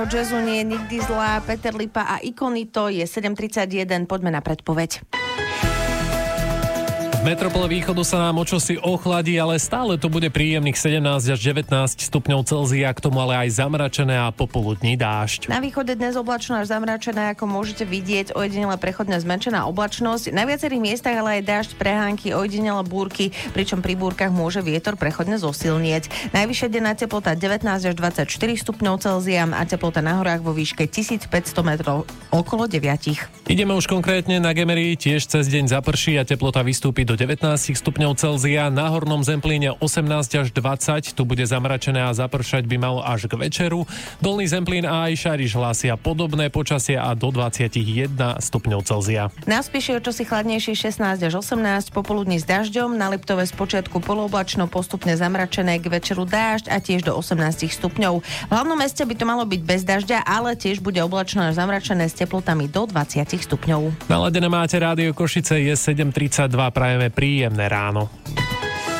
Jazzu nie je nikdy zlá, Peter Lipa a Ikonito je 7:31, poďme na predpoveď. V metropole východu sa nám o čosi ochladí, ale stále to bude príjemných 17 až 19 stupňov Celzia, k tomu ale aj zamračené a popoludní dážď. Na východe dnes oblačno až zamračené, ako môžete vidieť, ojedinele prechodne zmenšená oblačnosť. Na viacerých miestach ale aj dážď, prehánky, ojedinele búrky, pričom pri búrkach môže vietor prechodne zosilnieť. Najvyššia denná teplota 19 až 24 stupňov Celzia a teplota na horách vo výške 1500 metrov okolo 9. Ideme už konkrétne na Gemery, tiež cez deň zaprší a teplota vystúpi do 19 stupňov Celzia, na Hornom Zemplíne 18 až 20, tu bude zamračené a zapršať by malo až k večeru. Dolný Zemplín a aj Šariš hlásia podobné počasie a do 21 stupňov Celzia. Na Spiši o čosi chladnejšie 16 až 18, popoludní s dažďom, na Liptove spočiatku polooblačno, postupne zamračené, k večeru dážď a tiež do 18 stupňov. V hlavnom meste by to malo byť bez dažďa, ale tiež bude oblačno až zamračené s teplotami do 20 stupňov. Naladené máte Rádio Košice, je 7:32, prajeme príjemné ráno.